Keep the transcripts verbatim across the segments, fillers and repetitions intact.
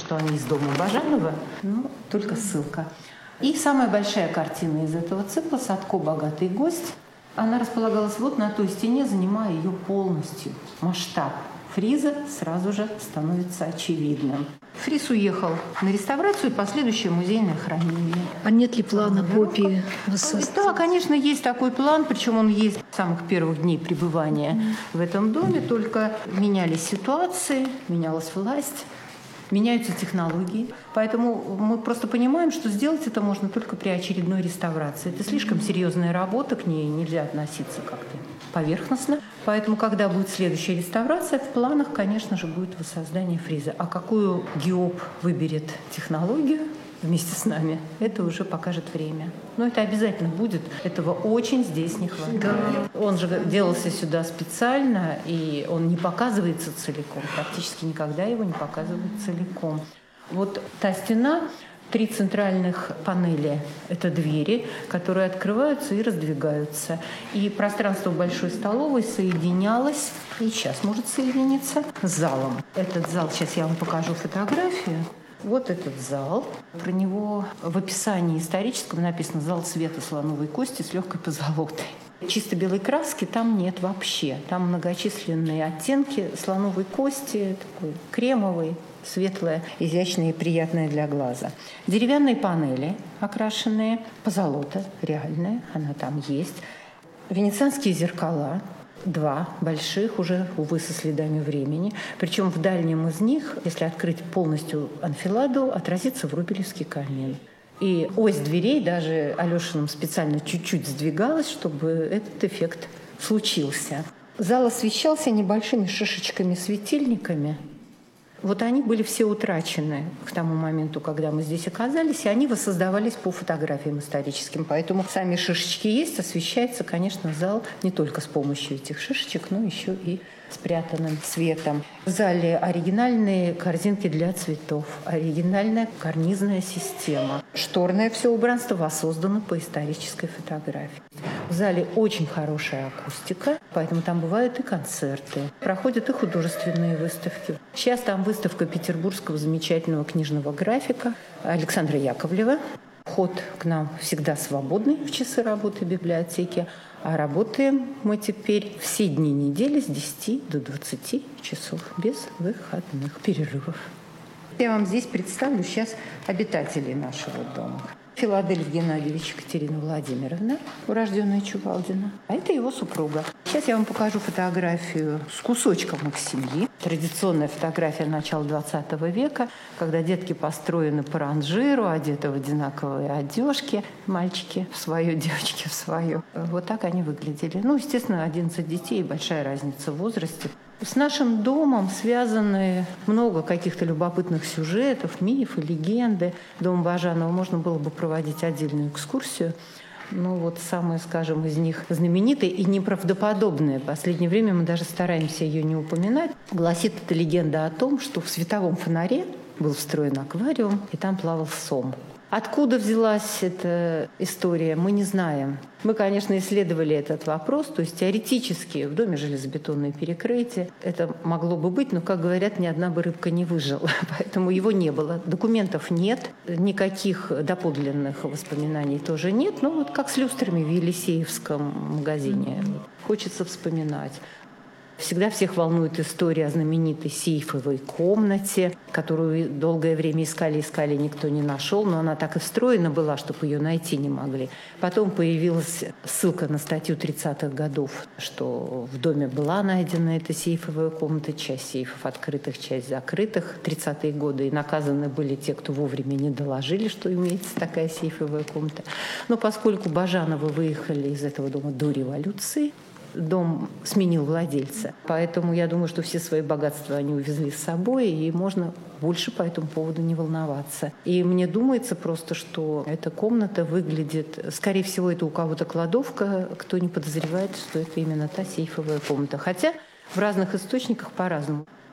что они из дома Бажанова, ну, только ссылка. И самая большая картина из этого цикла «Садко. Богатый гость». Она располагалась вот на той стене, занимая ее полностью. Масштаб фриза сразу же становится очевидным. Фриз уехал на реставрацию и последующее музейное хранение. А нет ли плана копии воссоздать? Да, конечно, есть такой план, причем он есть с самых первых дней пребывания mm. в этом доме, только менялись ситуации, менялась власть, меняются технологии. Поэтому мы просто понимаем, что сделать это можно только при очередной реставрации. Это слишком серьезная работа, к ней нельзя относиться как-то поверхностно. Поэтому, когда будет следующая реставрация, в планах, конечно же, будет воссоздание фриза. А какую ГИОП выберет технологию вместе с нами, это уже покажет время. Но это обязательно будет. Этого очень здесь не хватает. Да. Он же делался сюда специально, и он не показывается целиком. Практически никогда его не показывают целиком. Вот та стена, три центральных панели – это двери, которые открываются и раздвигаются. И пространство большой столовой соединялось, и сейчас может соединиться, с залом. Этот зал, сейчас я вам покажу фотографию. Вот этот зал. Про него в описании историческом написано «Зал света слоновой кости с легкой позолотой». Чисто белой краски там нет вообще. Там многочисленные оттенки слоновой кости, такой кремовый, светлая, изящная и приятная для глаза. Деревянные панели, окрашенные, позолота реальная, она там есть. Венецианские зеркала. Два больших, уже, увы, со следами времени. Причем в дальнем из них, если открыть полностью анфиладу, отразится врубелевский камин. И ось дверей даже Алешиным специально чуть-чуть сдвигалась, чтобы этот эффект случился. Зал освещался небольшими шишечками-светильниками. Вот они были все утрачены к тому моменту, когда мы здесь оказались, и они воссоздавались по фотографиям историческим. Поэтому сами шишечки есть, освещается, конечно, зал не только с помощью этих шишечек, но еще и спрятанным светом. В зале оригинальные корзинки для цветов, оригинальная карнизная система. Шторное все убранство воссоздано по исторической фотографии. В зале очень хорошая акустика, поэтому там бывают и концерты. Проходят и художественные выставки. Сейчас там выставка петербургского замечательного книжного графика Александра Яковлева. Вход к нам всегда свободный в часы работы библиотеки. А работаем мы теперь все дни недели с десяти до двадцати часов, без выходных перерывов. Я вам здесь представлю сейчас обитателей нашего дома. Филадельф Геннадьевич, Екатерина Владимировна, урожденная Чувалдина. А это его супруга. Сейчас я вам покажу фотографию с кусочком их семьи. Традиционная фотография начала двадцатого века, когда детки построены по ранжиру, одеты в одинаковые одежки. Мальчики в свою, девочки в свою. Вот так они выглядели. Ну, естественно, одиннадцать детей, большая разница в возрасте. С нашим домом связаны много каких-то любопытных сюжетов, мифы, легенды. Дом Бажанова можно было бы проводить отдельную экскурсию. Ну вот самое, скажем, из них знаменитое и неправдоподобное. В последнее время мы даже стараемся ее не упоминать. Гласит эта легенда о том, что в световом фонаре был встроен аквариум, и там плавал сом. Откуда взялась эта история, мы не знаем. Мы, конечно, исследовали этот вопрос, то есть теоретически в доме железобетонное перекрытие. Это могло бы быть, но, как говорят, ни одна бы рыбка не выжила, поэтому его не было. Документов нет, никаких доподлинных воспоминаний тоже нет. Ну вот как с люстрами в Елисеевском магазине. Хочется вспоминать. Всегда всех волнует история о знаменитой сейфовой комнате, которую долгое время искали, искали, никто не нашел, но она так и встроена была, чтобы ее найти не могли. Потом появилась ссылка на статью тридцатых годов, что в доме была найдена эта сейфовая комната, часть сейфов открытых, часть закрытых. тридцатые годы, и наказаны были те, кто вовремя не доложили, что имеется такая сейфовая комната. Но поскольку Бажановы выехали из этого дома до революции, дом сменил владельца. Поэтому я думаю, что все свои богатства они увезли с собой, и можно больше по этому поводу не волноваться. И мне думается просто, что эта комната выглядит... Скорее всего, это у кого-то кладовка, кто не подозревает, что это именно та сейфовая комната. Хотя в разных источниках по-разному.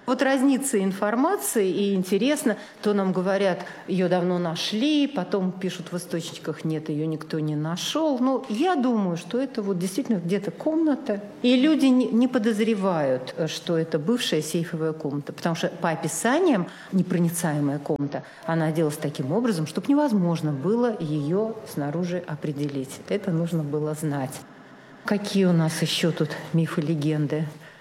Вот разнится информация, и интересно, то нам говорят, ее давно нашли, потом пишут в источниках, нет, ее никто не нашел. Но я думаю, что это вот действительно где-то комната, и люди не подозревают, что это бывшая сейфовая комната, потому что по описаниям непроницаемая комната, она делалась таким образом, чтобы невозможно было ее снаружи определить. Это нужно было знать. Какие у нас еще тут мифы, легенды?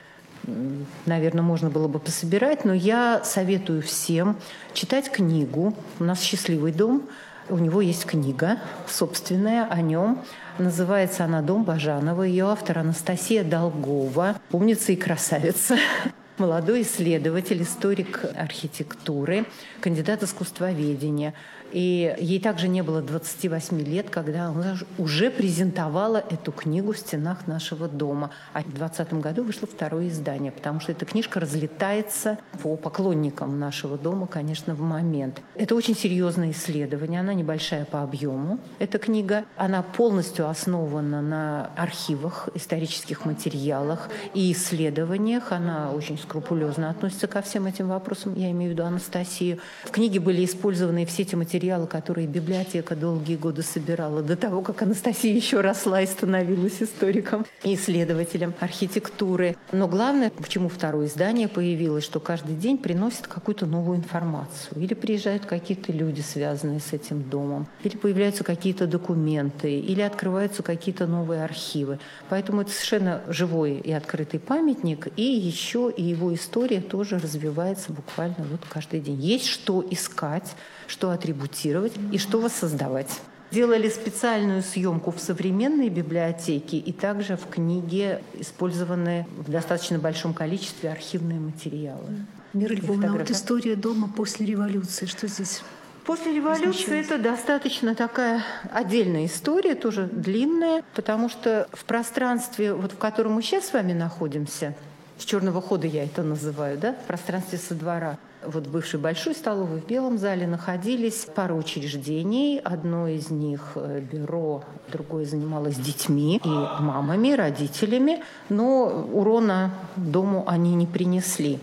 Наверное, можно было бы пособирать, но я советую всем читать книгу. У нас «Счастливый дом», у него есть книга собственная о нем. Называется она «Дом Бажанова». Ее автор Анастасия Долгова, умница и красавица. Молодой исследователь, историк архитектуры, кандидат искусствоведения. И ей также не было двадцати восьми лет, когда она уже презентовала эту книгу в стенах нашего дома. А в двадцатом году вышло второе издание, потому что эта книжка разлетается по поклонникам нашего дома, конечно, в момент. Это очень серьезное исследование, она небольшая по объему, эта книга. Она полностью основана на архивах, исторических материалах и исследованиях. Она очень скрупулезно относится ко всем этим вопросам, я имею в виду Анастасию. В книге были использованы все эти материалы, материалы, которые библиотека долгие годы собирала до того, как Анастасия еще росла и становилась историком и исследователем архитектуры. Но главное, почему второе издание появилось, что каждый день приносит какую-то новую информацию. Или приезжают какие-то люди, связанные с этим домом, или появляются какие-то документы, или открываются какие-то новые архивы. Поэтому это совершенно живой и открытый памятник, и еще и его история тоже развивается буквально вот каждый день. Есть что искать, что атрибутировать и что воссоздавать. Делали специальную съемку в современной библиотеке, и также в книге использованы в достаточно большом количестве архивные материалы. Мира Львовна, вот история дома после революции, что здесь? После революции это достаточно такая отдельная история, тоже длинная, потому что в пространстве, вот в котором мы сейчас с вами находимся, с черного хода я это называю, да, в пространстве со двора, вот в бывшей большой столовой в Белом зале находились пара учреждений. Одно из них бюро, другое занималось детьми и мамами, родителями, но урона дому они не принесли.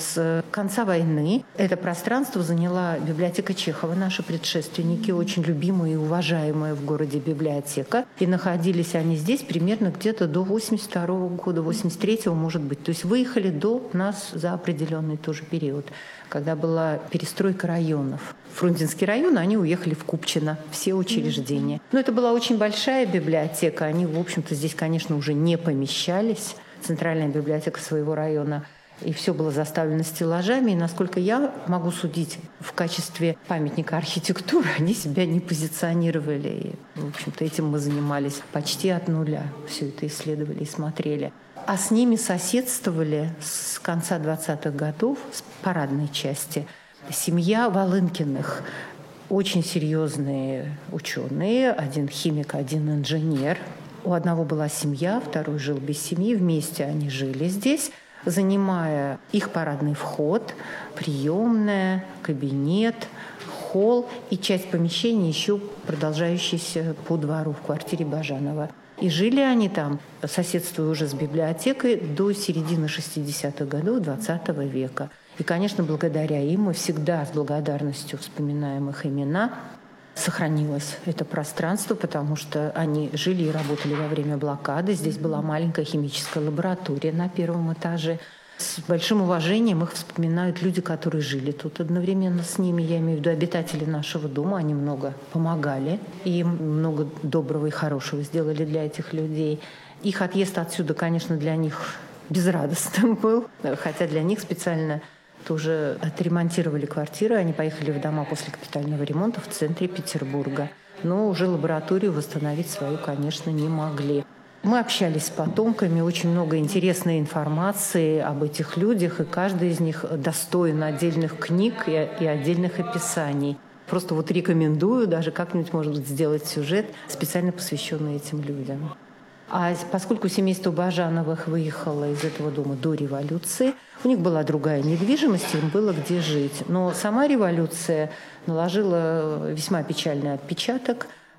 С конца войны это пространство заняла библиотека Чехова, наши предшественники, очень любимая и уважаемая в городе библиотека. И находились они здесь примерно где-то до восемьдесят второго года, восемьдесят третьего, может быть. То есть выехали до нас за определенный тоже период, когда была перестройка районов. Фрунзенский район, они уехали в Купчино, все учреждения. Но это была очень большая библиотека, они, в общем-то, здесь, конечно, уже не помещались. Центральная библиотека своего района. И все было заставлено стеллажами. И, насколько я могу судить, в качестве памятника архитектуры они себя не позиционировали. И, в общем-то, этим мы занимались почти от нуля. Все это исследовали и смотрели. А с ними соседствовали с конца двадцатых годов, с парадной части, семья Волынкиных. Очень серьезные ученые. Один химик, один инженер. У одного была семья, второй жил без семьи. Вместе они жили здесь, занимая их парадный вход, приемная, кабинет, холл и часть помещения еще продолжающейся по двору в квартире Бажанова. И жили они там, соседствуя уже с библиотекой, до середины шестидесятых годов двадцатого века. И, конечно, благодаря им мы всегда с благодарностью вспоминаем их имена. Сохранилось это пространство, потому что они жили и работали во время блокады. Здесь была маленькая химическая лаборатория на первом этаже. С большим уважением их вспоминают люди, которые жили тут одновременно с ними. Я имею в виду обитатели нашего дома. Они много помогали, и им много доброго и хорошего сделали для этих людей. Их отъезд отсюда, конечно, для них безрадостным был, хотя для них специально тоже отремонтировали квартиры, они поехали в дома после капитального ремонта в центре Петербурга. Но уже лабораторию восстановить свою, конечно, не могли. Мы общались с потомками, очень много интересной информации об этих людях, и каждый из них достоин отдельных книг и, и отдельных описаний. Просто вот рекомендую даже как-нибудь, может быть, сделать сюжет, специально посвященный этим людям. А поскольку семейство Бажановых выехало из этого дома до революции, у них была другая недвижимость, им было где жить. Но сама революция наложила весьма печальный отпечаток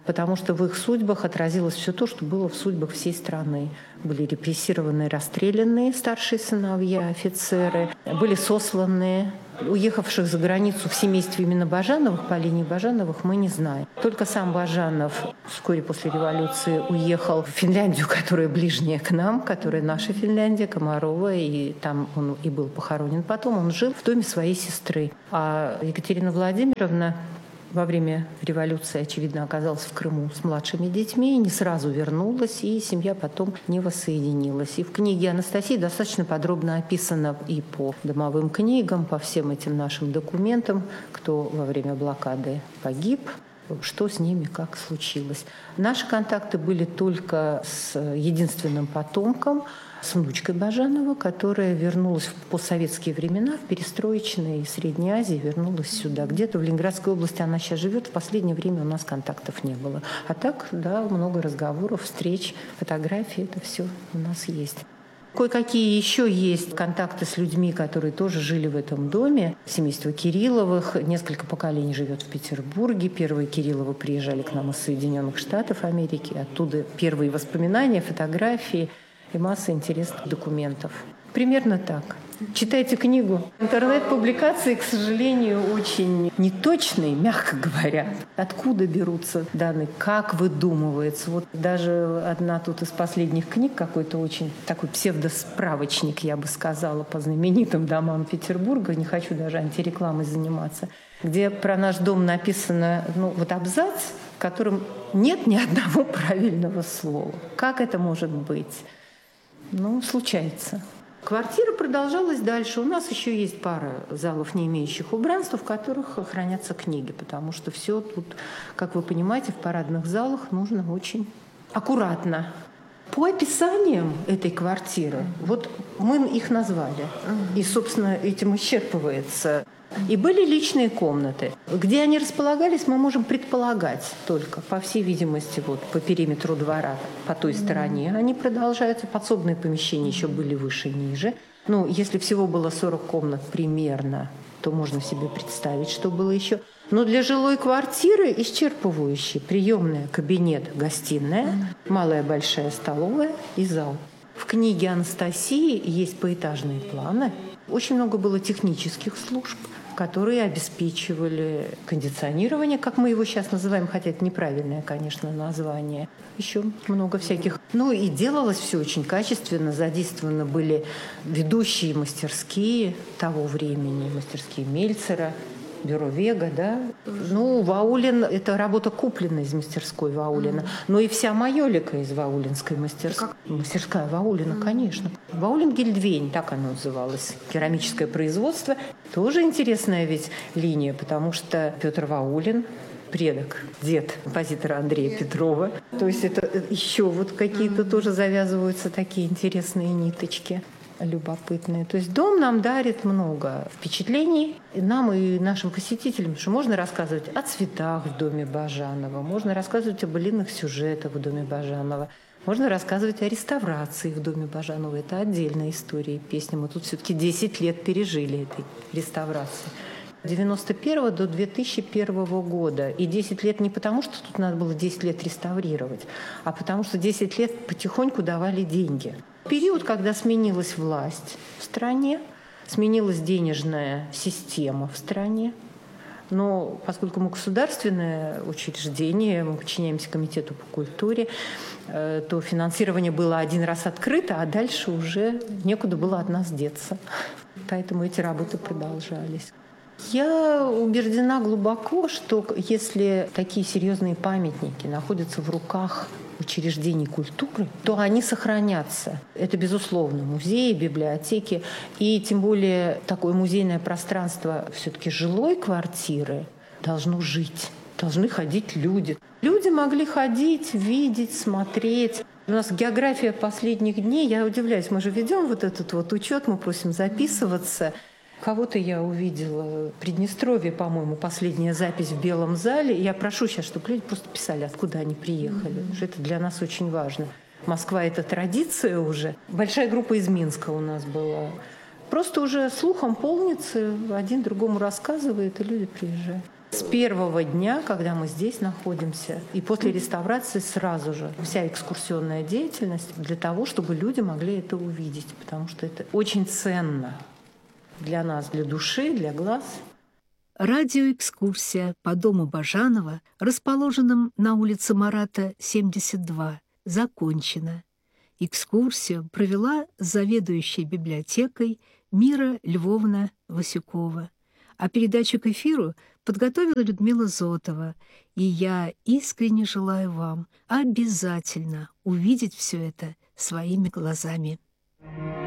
потому что в их судьбах отразилось все то, что было в судьбах всей страны. Были репрессированные, расстрелянные старшие сыновья, офицеры, были сосланные. Уехавших за границу в семействе именно Бажановых, по линии Бажановых, мы не знаем. Только сам Бажанов вскоре после революции уехал в Финляндию, которая ближняя к нам, которая наша Финляндия, Комарова, и там он и был похоронен. Потом он жил в доме своей сестры. А Екатерина Владимировна во время революции, очевидно, оказалась в Крыму с младшими детьми, не сразу вернулась, и семья потом не воссоединилась. И в книге Анастасии достаточно подробно описано и по домовым книгам, по всем этим нашим документам, кто во время блокады погиб, что с ними, как случилось. Наши контакты были только с единственным потомком, с внучкой Бажанова, которая вернулась в постсоветские времена, в перестроечной Средней Азии, вернулась сюда. Где-то в Ленинградской области она сейчас живет. В последнее время у нас контактов не было. А так, да, много разговоров, встреч, фотографий, это все у нас есть. Кое-какие еще есть контакты с людьми, которые тоже жили в этом доме. Семейство Кирилловых, несколько поколений живет в Петербурге. Первые Кирилловы приезжали к нам из Соединенных Штатов Америки. Оттуда первые воспоминания, фотографии и масса интересных документов. Примерно так. Читайте книгу. Интернет-публикации, к сожалению, очень неточные, мягко говоря. Откуда берутся данные, как выдумывается. Вот даже одна тут из последних книг, какой-то очень такой псевдосправочник, я бы сказала, по знаменитым домам Петербурга, не хочу даже антирекламой заниматься, где про наш дом написано, ну, вот абзац, в котором нет ни одного правильного слова. Как это может быть? Ну, случается. Квартира продолжалась дальше. У нас еще есть пара залов, не имеющих убранства, в которых хранятся книги, потому что все тут, как вы понимаете, в парадных залах нужно очень аккуратно. По описаниям этой квартиры, вот мы их назвали, и, собственно, этим исчерпывается. И были личные комнаты. Где они располагались, мы можем предполагать только. По всей видимости, вот по периметру двора, по той стороне они продолжаются. Подсобные помещения еще были выше, ниже. Ну, если всего было сорок комнат примерно, то можно себе представить, что было еще. Но для жилой квартиры исчерпывающие: приемная, кабинет, гостиная, малая большая столовая и зал. В книге Анастасии есть поэтажные планы. Очень много было технических служб, которые обеспечивали кондиционирование, как мы его сейчас называем, хотя это неправильное, конечно, название. Еще много всяких. Ну и делалось все очень качественно. Задействованы были ведущие мастерские того времени, мастерские Мельцера, бюро Вега, да. Ну, Ваулин – это работа куплена из мастерской Ваулина. Mm-hmm. Но и вся майолика из ваулинской мастерской. Как? Мастерская Ваулина, mm-hmm. конечно. Ваулин-Гильдвейн, так оно называлось. Керамическое производство. Тоже интересная ведь линия, потому что Петр Ваулин – предок, дед композитора Андрея Нет. Петрова. То есть это еще вот какие-то mm-hmm. тоже завязываются такие интересные ниточки. Любопытные. То есть дом нам дарит много впечатлений. И нам и нашим посетителям, что можно рассказывать о цветах в доме Бажанова, можно рассказывать о былинных сюжетах в доме Бажанова, можно рассказывать о реставрации в доме Бажанова. Это отдельная история и песня. Мы тут все-таки десять лет пережили этой реставрации. С девяносто первого до две тысячи первого года. И десять лет не потому, что тут надо было десять лет реставрировать, а потому что десять лет потихоньку давали деньги. Период, когда сменилась власть в стране, сменилась денежная система в стране. Но поскольку мы государственное учреждение, мы подчиняемся Комитету по культуре, то финансирование было один раз открыто, а дальше уже некуда было от нас деться. Поэтому эти работы продолжались. Я убеждена глубоко, что если такие серьезные памятники находятся в руках учреждений культуры, то они сохранятся. Это, безусловно, музеи, библиотеки. И тем более такое музейное пространство все-таки жилой квартиры должно жить. Должны ходить люди. Люди могли ходить, видеть, смотреть. У нас география последних дней, я удивляюсь, мы же ведем вот этот вот учет, мы просим записываться. Кого-то я увидела в Приднестровье, по-моему, последняя запись в Белом зале. Я прошу сейчас, чтобы люди просто писали, откуда они приехали. Mm-hmm. Это для нас очень важно. Москва – это традиция уже. Большая группа из Минска у нас была. Просто уже слухом полнится, один другому рассказывает, и люди приезжают. С первого дня, когда мы здесь находимся, и после реставрации сразу же вся экскурсионная деятельность для того, чтобы люди могли это увидеть, потому что это очень ценно для нас, для души, для глаз. Радиоэкскурсия по дому Бажанова, расположенном на улице Марата, семьдесят два, закончена. Экскурсию провела заведующая библиотекой Мира Львовна Васюкова. А передачу к эфиру подготовила Людмила Зотова. И я искренне желаю вам обязательно увидеть все это своими глазами.